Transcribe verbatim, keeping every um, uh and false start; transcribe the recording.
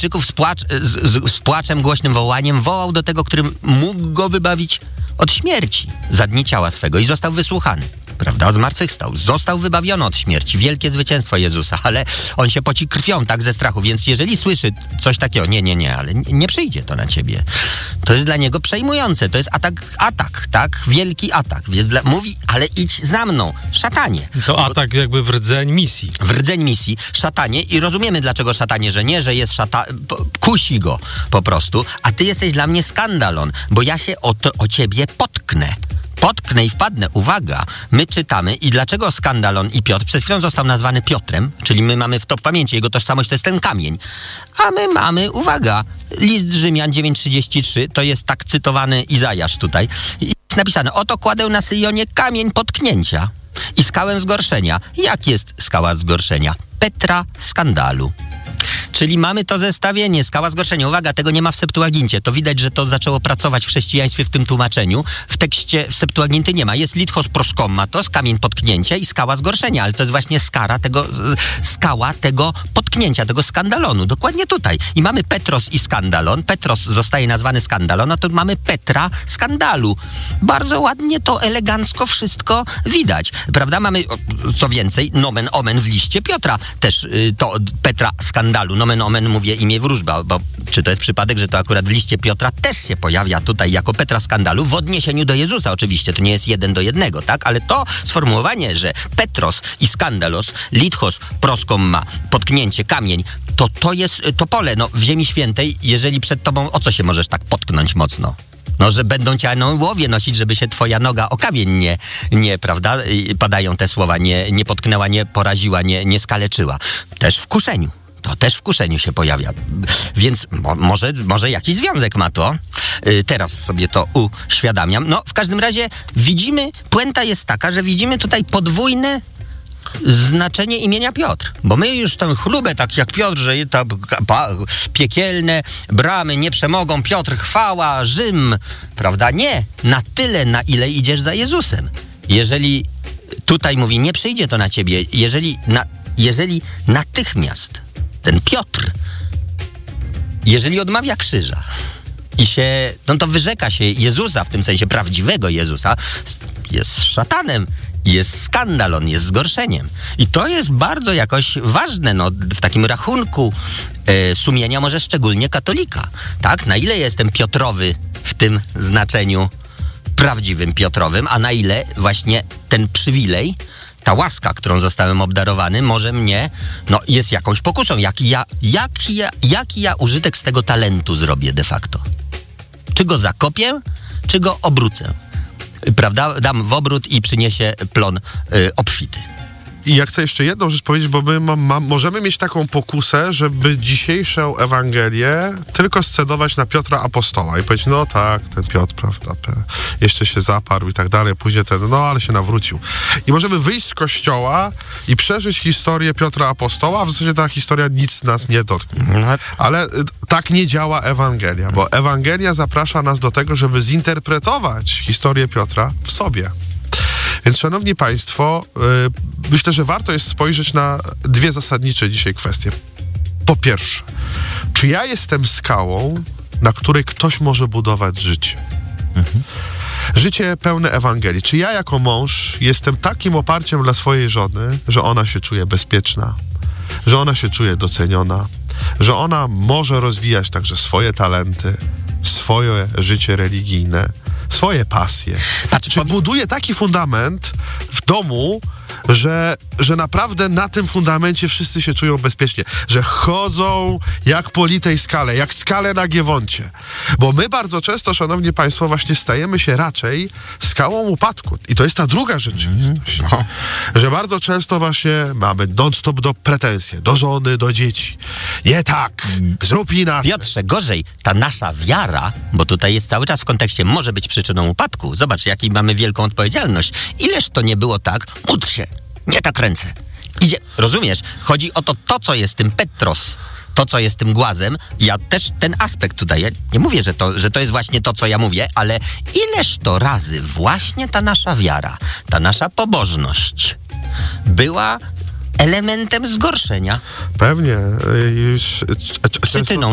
Syryjczyków z, płacz, z, z, z płaczem, głośnym wołaniem wołał do tego, który mógł go wybawić od śmierci za dni ciała swego i został wysłuchany. Prawda? Zmartwychwstał. Został wybawiony od śmierci. Wielkie zwycięstwo Jezusa, ale on się poci krwią tak ze strachu, więc jeżeli słyszy coś takiego, nie, nie, nie, ale nie, nie przyjdzie to na ciebie. To jest dla niego przejmujące. To jest atak, atak, tak? Wielki atak. Więc dla, mówi, ale idź za mną, szatanie. To atak jakby w rdzeń misji. W rdzeń misji, szatanie i rozumiemy dlaczego szatanie, że nie, że jest szata, kusi go po prostu, a ty jesteś dla mnie skandalon, bo ja się o, to, o ciebie potknę. Potknę i wpadnę. Uwaga, my czytamy i dlaczego skandalon i Piotr przed chwilą został nazwany Piotrem, czyli my mamy w to w pamięci, jego tożsamość to jest ten kamień, a my mamy, uwaga, list Rzymian dziewięć trzydzieści trzy, to jest tak cytowany Izajasz tutaj, jest napisane, oto kładę na Syjonie kamień potknięcia i skałę zgorszenia. Jak jest skała zgorszenia? Petra skandalu. Czyli mamy to zestawienie, skała zgorszenia. Uwaga, tego nie ma w Septuagincie. To widać, że to zaczęło pracować w chrześcijaństwie w tym tłumaczeniu. W tekście w Septuaginty nie ma. Jest lithos proskommatos, kamień potknięcia i skała zgorszenia, ale to jest właśnie skara tego, skała tego potknięcia, tego skandalonu. Dokładnie tutaj. I mamy Petros i skandalon. Petros zostaje nazwany skandalon, a tu mamy Petra skandalu. Bardzo ładnie to elegancko wszystko widać. Prawda? Mamy, co więcej, nomen omen w liście Piotra. Też y, to Petra skandalu. Nomen omen mówię imię wróżba, bo czy to jest przypadek, że to akurat w liście Piotra też się pojawia tutaj jako Petra skandalu w odniesieniu do Jezusa oczywiście, to nie jest jeden do jednego, tak? Ale to sformułowanie, że Petros i skandalos, lithos proskomma, potknięcie, kamień, to to jest to pole, no w Ziemi Świętej, jeżeli przed tobą, o co się możesz tak potknąć mocno? No, że będą cię na łowie nosić, żeby się twoja noga o kamień nie, nie prawda? I padają te słowa, nie, nie potknęła, nie poraziła, nie, nie skaleczyła. Też w kuszeniu. To też w kuszeniu się pojawia. Więc mo, może, może jakiś związek ma to. Yy, teraz sobie to uświadamiam. No, w każdym razie widzimy, puenta jest taka, że widzimy tutaj podwójne znaczenie imienia Piotr. Bo my już tę chlubę, tak jak Piotr, że ta pa, piekielne bramy nie przemogą, Piotr, chwała, Rzym, prawda? Nie. Na tyle, na ile idziesz za Jezusem. Jeżeli tutaj mówi, nie przyjdzie to na ciebie, jeżeli, na, jeżeli natychmiast ten Piotr, jeżeli odmawia krzyża i się, no to wyrzeka się Jezusa, w tym sensie prawdziwego Jezusa, jest szatanem, jest skandalon, jest zgorszeniem. I to jest bardzo jakoś ważne, no, w takim rachunku e, sumienia, może szczególnie katolika. Tak? Na ile jestem Piotrowy w tym znaczeniu prawdziwym Piotrowym, a na ile właśnie ten przywilej, ta łaska, którą zostałem obdarowany, może mnie, no jest jakąś pokusą. Jaki ja, jaki ja, jaki ja użytek z tego talentu zrobię de facto? Czy go zakopię, czy go obrócę? Prawda? Dam w obrót i przyniesie plon y, obfity. I ja chcę jeszcze jedną rzecz powiedzieć, bo my ma, ma, możemy mieć taką pokusę, żeby dzisiejszą Ewangelię tylko scedować na Piotra Apostoła i powiedzieć, no tak, ten Piotr, prawda, jeszcze się zaparł i tak dalej, później ten, no ale się nawrócił. I możemy wyjść z kościoła i przeżyć historię Piotra Apostoła, a w zasadzie ta historia nic nas nie dotknie. Ale tak nie działa Ewangelia, bo Ewangelia zaprasza nas do tego, żeby zinterpretować historię Piotra w sobie. Więc, szanowni państwo, yy, myślę, że warto jest spojrzeć na dwie zasadnicze dzisiaj kwestie. Po pierwsze, czy ja jestem skałą, na której ktoś może budować życie? Mhm. Życie pełne Ewangelii. Czy ja jako mąż jestem takim oparciem dla swojej żony, że ona się czuje bezpieczna, że ona się czuje doceniona, że ona może rozwijać także swoje talenty, swoje życie religijne, swoje pasje. Patrz, czy buduje taki fundament w domu, że, że naprawdę na tym fundamencie wszyscy się czują bezpiecznie, że chodzą jak po litej skale, jak skale na Giewoncie. Bo my bardzo często, szanowni państwo, właśnie stajemy się raczej skałą upadku. I to jest ta druga rzeczywistość. Mm, no. Że bardzo często właśnie mamy non-stop do pretensje, do żony, do dzieci. Nie tak, zrób inaczej. Piotrze, gorzej, ta nasza wiara, bo tutaj jest cały czas w kontekście, może być przyczyną upadku. Zobacz, jaki mamy wielką odpowiedzialność. Ileż to nie było tak, módl się. Nie tak ręce. Idzie, rozumiesz? Chodzi o to, to, co jest tym Petros, to, co jest tym głazem. Ja też ten aspekt tutaj, ja nie mówię, że to, że to jest właśnie to, co ja mówię, ale ileż to razy właśnie ta nasza wiara, ta nasza pobożność była elementem zgorszenia. Pewnie. Już, przyczyną